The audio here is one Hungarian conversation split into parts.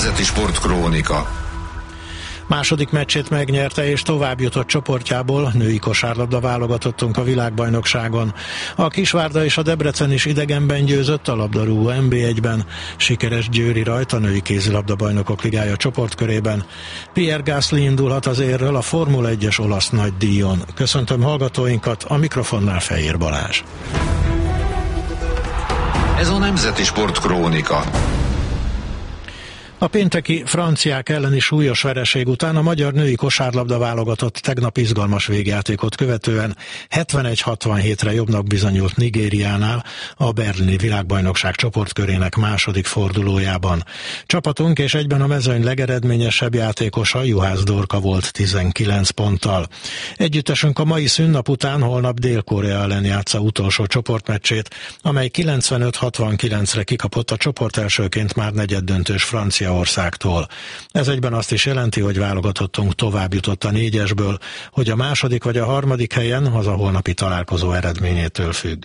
Nemzeti Sportkrónika. Második meccsét megnyerte és tovább jutott csoportjából női kosárlabda válogatottunk a világbajnokságon. A Kisvárda és a Debrecen is idegenben győzött a labdarúgó NB1-ben. Sikeres Győri Rajt a női kézilabda bajnokok ligája csoportkörében. Pierre Gasly indulhat az érről a Formula 1-es olasz nagydíjon. Köszöntöm hallgatóinkat, a mikrofonnál Fejér Balázs. Ez a Nemzeti Sportkrónika. A pénteki franciák elleni súlyos vereség után a magyar női kosárlabda válogatott tegnap izgalmas végjátékot követően 71-67-re jobbnak bizonyult Nigériánál a berlini világbajnokság csoportkörének második fordulójában. Csapatunk és egyben a mezőny legeredményesebb játékosa Juhász Dorka volt 19 ponttal. Együttesünk a mai szünnap után holnap Dél-Korea ellen játsza utolsó csoportmeccsét, amely 95-69-re kikapott a csoportelsőként már negyeddöntős Francia országtól. Ez egyben azt is jelenti, hogy válogatottunk tovább jutott a négyesből, hogy a második vagy a harmadik helyen az a holnapi találkozó eredményétől függ.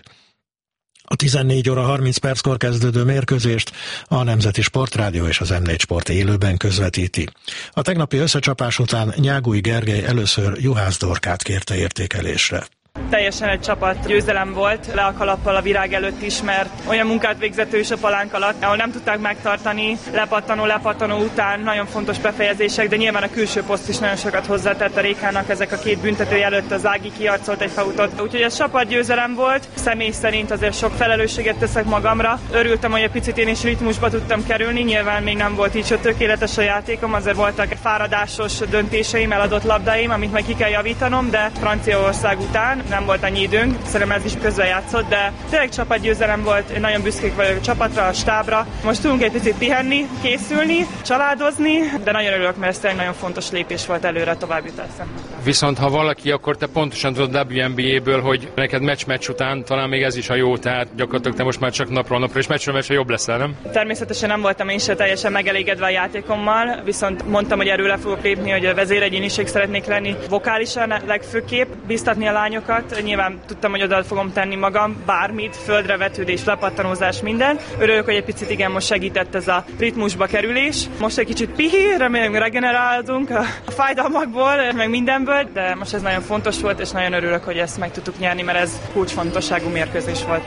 A 14 óra 30 perckor kezdődő mérkőzést a Nemzeti Sportrádió és az M4 Sport élőben közvetíti. A tegnapi összecsapás után Nyágui Gergely először Juhász Dorkát kérte értékelésre. Teljesen egy csapat győzelem volt, le a kalappal a virág előtt is, mert olyan munkát végzett ő is a palánk alatt, ahol nem tudták megtartani, lepattanó után nagyon fontos befejezések, de nyilván a külső poszt is nagyon sokat hozzátett a Rékának, ezek a két büntetői előtt az Ági kiarcolt egy fautot. Úgyhogy ez csapat győzelem volt, személy szerint azért sok felelősséget teszek magamra. Örültem, hogy egy picit én is ritmusba tudtam kerülni, nyilván még nem volt így so tökéletes a játékom, azért voltak fáradásos döntéseim, eladott labdáim, amit meg ki kell javítanom, de Franciaország után nem volt annyi időnk, szerintem ez is közrejátszott, de tényleg csapatgyőzelem volt, én nagyon büszkék vagyok a csapatra, a stábra. Most tudunk egy picit pihenni, készülni, családozni, de nagyon örülök, mert ez tényleg nagyon fontos lépés volt előre a továbbjutásra. Viszont ha valaki, akkor te pontosan tudod WNBA-ből, hogy neked meccs után talán még ez is a jó, tehát gyakorlatilag te most már csak napról napra és meccsről jobb leszel, nem? Természetesen nem voltam én se teljesen megelégedve a játékommal, viszont mondtam, hogy erőre fogok lépni, hogy a vezéregyéniség szeretnék lenni, vokálisan legfőképp biztatni a lányokat. Nyilván tudtam, hogy oda fogom tenni magam, bármit, földre vetődés, lepattanózás, minden. Örülök, hogy egy picit igen, most segített ez a ritmusba kerülés. Most egy kicsit pihi, remélem regenerálódunk a fájdalmakból, meg mindenből, de most ez nagyon fontos volt, és nagyon örülök, hogy ezt meg tudtuk nyerni, mert ez kulcsfontosságú mérkőzés volt.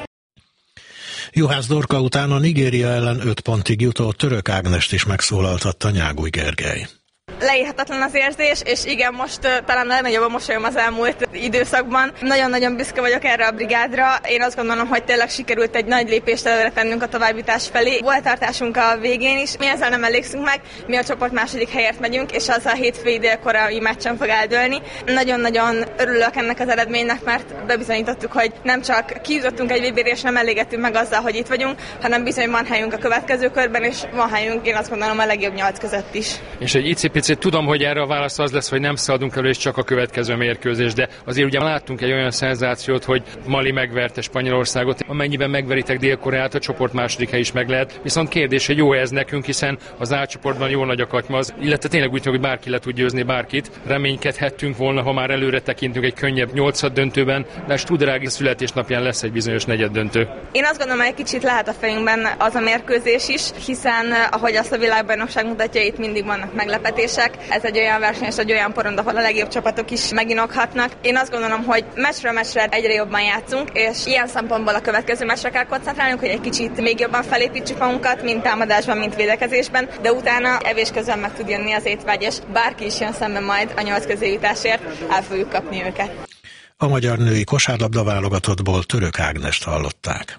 Juhász Dorka után a Nigéria ellen 5 pontig jutó Török Ágnest is megszólaltatta Nyágui Gergely. Leírhatatlan az érzés, és igen, most talán a legnagyobb a mosolyom az elmúlt időszakban. Nagyon-nagyon büszke vagyok erre a brigádra. Én azt gondolom, hogy tényleg sikerült egy nagy lépést előre tennünk a továbbjutás felé. Volt tartásunk a végén is, mi ezzel nem elégszünk meg, mi a csoport második helyért megyünk, és az a hétfői dél-koreai meccsen fog eldőlni. Nagyon-nagyon örülök ennek az eredménynek, mert bebizonyítottuk, hogy nem csak kijutottunk egy VB-re, és nem elégettünk meg azzal, hogy itt vagyunk, hanem bizony van helyünk a következő körben, és van helyünk, én azt gondolom, a legjobb 8 között is. És egy tudom, hogy erre a válasz az lesz, hogy nem szaladunk elő, és csak a következő mérkőzés, de azért ugye láttunk egy olyan szenzációt, hogy Mali megverte Spanyolországot, amennyiben megveritek Dél-Koreát, a csoport második hely is meg lehet. Viszont kérdés, hogy jó ez nekünk, hiszen az A csoportban jó nagy a katyma, illetve tényleg úgy, hogy bárki le tud győzni bárkit. Reménykedhettünk volna, ha már előre tekintünk egy könnyebb 8. döntőben, de Studerági születésnapján lesz egy bizonyos negyeddöntő. Én azt gondolom, hogy egy kicsit lehet a fejünkben az a mérkőzés is, hiszen ahogy azt a világbajnokság mutatja, itt mindig vannak meglepetések. Ez egy olyan verseny és egy olyan porond, ahol a legjobb csapatok is meginokhatnak. Én azt gondolom, hogy meccsről meccsre egyre jobban játszunk, és ilyen szempontból a következő meccsre kell koncentrálnunk, hogy egy kicsit még jobban felépítsük magunkat, mint támadásban, mint védekezésben, de utána evés közben meg tud jönni az étvágy, és bárki is jön szemben majd a 8 közé jutásért, el fogjuk kapni őket. A magyar női kosárlabda válogatottból Török Ágnest hallották.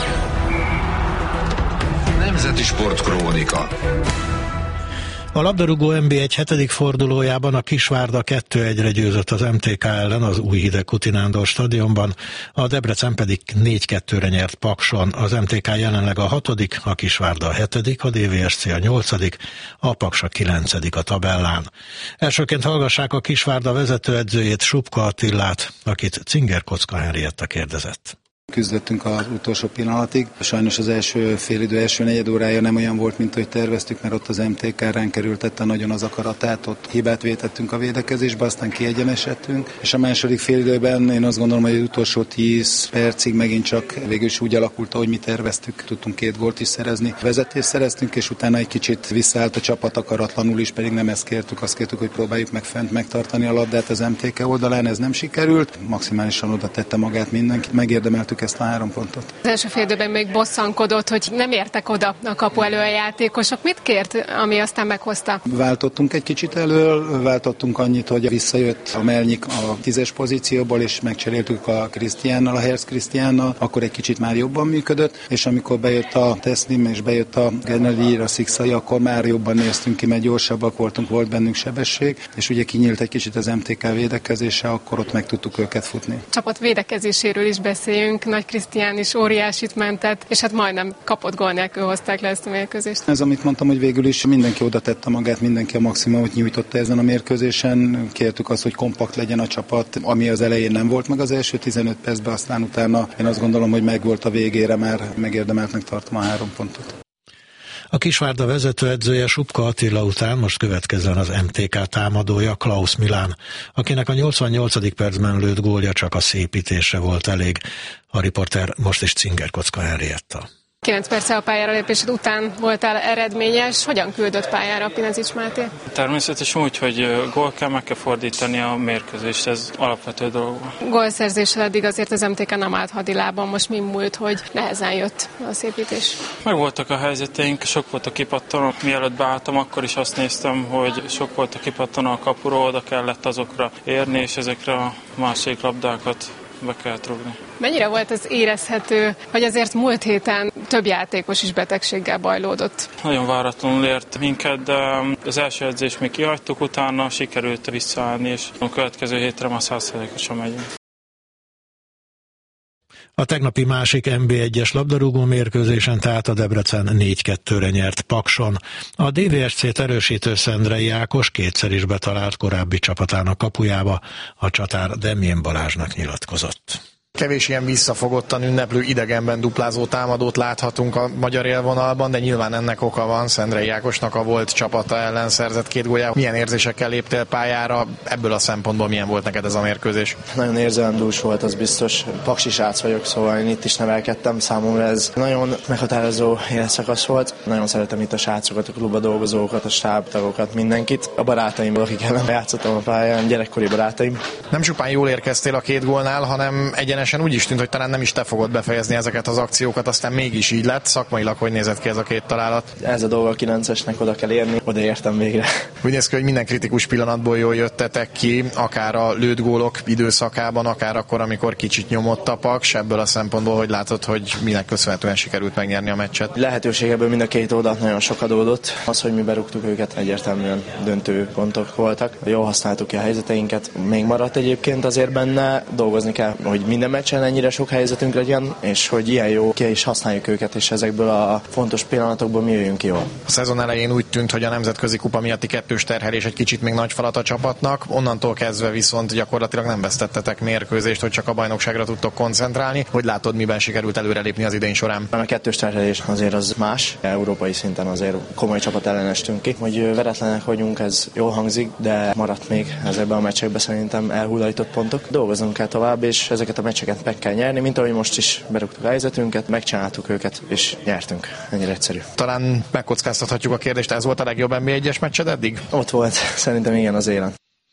Nemzeti Sportkrónika. A labdarúgó NB1 7. fordulójában a Kisvárda 2-1-re győzött az MTK ellen az Újhideg-Kuti Nándor stadionban, a Debrecen pedig 4-2-re nyert Pakson, az MTK jelenleg a 6., a Kisvárda a 7., a DVSC a 8., a Paks a 9. a tabellán. Elsőként hallgassák a Kisvárda vezetőedzőjét, Subka Attillát, akit Cinger Kocka Henrietta kérdezett. Küzdöttünk az utolsó pillanatig. Sajnos az első félidő, első negyed órája nem olyan volt, mint ahogy terveztük, mert ott az MTK ránk kerültette nagyon az akaratát, ott hibát vétettünk a védekezésbe, aztán kiegyenesedtünk. És a második félidőben én azt gondolom, hogy az utolsó 10 percig megint csak végül is úgy alakult, ahogy mi terveztük. Tudtunk 2 gólt is szerezni. Vezetést szereztünk, és utána egy kicsit visszaállt a csapat akaratlanul is, pedig nem ezt kértük. Azt kértük, hogy próbáljuk meg fent megtartani a labdát az MTK oldalán, ez nem sikerült. Maximálisan oda tette magát mindenki, megérdemeltük ezt a 3 pontot. Az első fél időben még bosszankodott, hogy nem értek oda a kapu elő a játékosok. Mit kért, ami aztán meghozta? Váltottunk egy kicsit elől, váltottunk annyit, hogy visszajött a Melnyik a 10-es pozícióból, és megcseréltük a Krisztiánnal, a Herz Krisztiánnal, akkor egy kicsit már jobban működött, és amikor bejött a Teslim, és bejött a Gennady, a Szikszai, akkor már jobban néztünk ki, mert gyorsabbak voltunk, volt bennünk sebesség, és ugye kinyílt egy kicsit az MTK védekezése, akkor ott meg tudtuk őket futni. Csapat védekezéséről is beszéljünk. Nagy Krisztián is óriásit mentett, és hát majdnem kapott gól nélkül hozták le ezt a mérkőzést. Ez, amit mondtam, hogy végül is mindenki oda tette magát, mindenki a maximumot nyújtotta ezen a mérkőzésen. Kértük azt, hogy kompakt legyen a csapat, ami az elején nem volt meg az első 15 percben, aztán utána én azt gondolom, hogy megvolt a végére, már megérdemeltnek tartom a 3 pontot. A Kisvárda vezetőedzője Subka Attila után most következzen az MTK támadója Klaus Milán, akinek a 88. percben lőtt gólja csak a szépítésre volt elég. A riporter most is Cingerkocka Henrietta. 9 perccel a pályára lépésed után voltál eredményes. Hogyan küldött pályára Pinezics Máté? Természetesen úgy, hogy gól kell, meg kell fordítani a mérkőzést, ez alapvető dolog. Gólszerzéssel eddig azért az MTK nem állt hadilában, most mi múlt, hogy nehezen jött a szépítés? Meg voltak a helyzeteink, sok volt a kipattanó. Mielőtt beálltam, akkor is azt néztem, hogy sok volt a kipattanó a kapuról, oda kellett azokra érni, és ezekre a másik labdákat be kellett rúgni. Mennyire volt az érezhető, hogy azért múlt héten több játékos is betegséggel bajlódott? Nagyon váratlanul ért minket, de az első edzést még kihagytuk, utána sikerült visszaállni, és a következő hétre már 100%-osan megyünk. A tegnapi másik NB1-es labdarúgó mérkőzésen tehát a Debrecen 4-2-re nyert Pakson. A DVSC-t erősítő Szendrei Ákos kétszer is betalált korábbi csapatának kapujába, a csatár Demjén Balázsnak nyilatkozott. Kevés ilyen visszafogottan ünneplő idegenben duplázó támadót láthatunk a magyar élvonalban, de nyilván ennek oka van. Szendrei Ákosnak a volt csapata ellen szerzett 2 góljával. Milyen érzésekkel léptél pályára? Ebből a szempontból milyen volt neked ez a mérkőzés? Nagyon érzelemdús volt, az biztos. Paksi srác vagyok, szóval én itt is nevelkedtem. Számomra ez nagyon meghatározó életszakasz volt. Nagyon szeretem itt a srácokat, a klubba dolgozókat, a stábtagokat, mindenkit. A barátaim, akik ellen játszottam a pályán, gyerekkori barátaim. Nem csupán jól érkeztél a 2 gólnál, hanem egyenesen úgy is tűnt, hogy talán nem is te fogod befejezni ezeket az akciókat, aztán mégis így lett. Szakmailag hogy nézett ki ez a 2 találat? Ez a dolga a 9-esnek oda kell érni, oda értem végre. Úgy néz ki, hogy minden kritikus pillanatból jól jöttetek ki, akár a lőtt gólok időszakában, akár akkor, amikor kicsit nyomott a Paks. Ebből a szempontból, hogy látod, hogy minek köszönhetően sikerült megnyerni a meccset? Lehetőségeből mind a 2 oldalt nagyon sok adódott. Az, hogy mi berúgtuk őket, egyértelműen döntő pontok voltak. Jól használtuk ki a helyzeteinket. Még maradt egyébként azért benne, dolgozni kell, hogy minden meccsen ennyire sok helyzetünk legyen, és hogy ilyen jó ki is használjuk őket, és ezekből a fontos pillanatokból mi jöjjünk jól. A szezon elején úgy tűnt, hogy a nemzetközi kupa miatti 2-s terhelés egy kicsit még nagy falat a csapatnak, onnantól kezdve viszont gyakorlatilag nem vesztettetek mérkőzést, hogy csak a bajnokságra tudtok koncentrálni. Hogy látod, miben sikerült előrelépni az idén során? A 2-s terhelés azért az más, európai szinten azért komoly csapat ellen estünk ki. Hogy veretlenek vagyunk, ez jól hangzik, de maradt még ezekben a meccsekben szerintem elhullajtott pontok. Dolgozunk kell tovább, és ezeket a meccseket meg kell nyerni, mint ahogy most is berúgtuk a helyzetünket, megcsináltuk őket, és nyertünk. Ennyire egyszerű. Talán megkockáztathatjuk a kérdést, ez volt a legjobb NB1-es meccsed eddig? Ott volt, szerintem igen, az élen.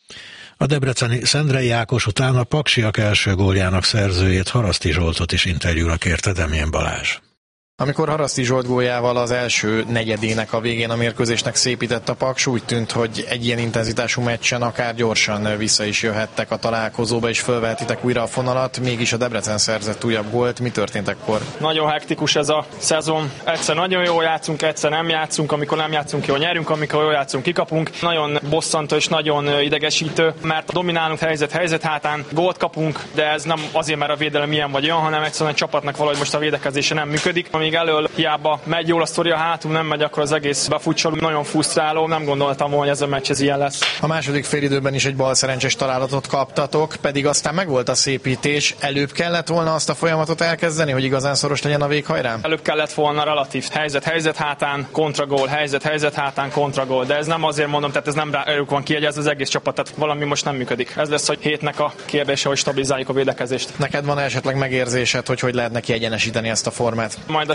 A debreceni Szendrei Ákos után a paksiak első góljának szerzőjét, Haraszti Zsoltot is interjúra kérte Demjén Balázs. Amikor Haraszti Zsolt góljával az első negyedének a végén a mérkőzésnek szépített a Paks, úgy tűnt, hogy egy ilyen intenzitású meccsen akár gyorsan vissza is jöhettek a találkozóba, és fölvehetitek újra a fonalat, mégis a Debrecen szerzett újabb gólt. Mi történt ekkor? Nagyon hektikus ez a szezon. Egyszer nagyon jól játszunk, egyszer nem játszunk, amikor nem játszunk jól nyerünk, amikor jól játszunk kikapunk. Nagyon bosszantó és nagyon idegesítő, mert dominálunk helyzet hátán, gólt kapunk, de ez nem azért, mert a védelem ilyen vagy olyan, hanem egyszerűen a csapatnak valahogy most a védekezése nem működik. amíg elől hiába megy jól a sztori, a hátul nem megy, akkor az egész befutcsoló, nagyon frusztráló, nem gondoltam volna, hogy ez a meccs ez ilyen lesz. A második félidőben is egy balszerencsés találatot kaptatok, pedig aztán megvolt a szépítés. Előbb kellett volna azt a folyamatot elkezdeni, hogy igazán szoros legyen a véghajrám? Előbb kellett volna relatív helyzet hátán, kontragól, helyzet hátán, kontragól, de ez nem azért mondom, tehát ez nem rájuk van kiegyezve az egész csapat, tehát valami most nem működik. Ez lesz, hogy hétnek a kérdése, hogy stabilizáljuk a védekezést. Neked van esetleg megérzésed, hogy lehetne kiegyenesíteni ezt a formát? Majd a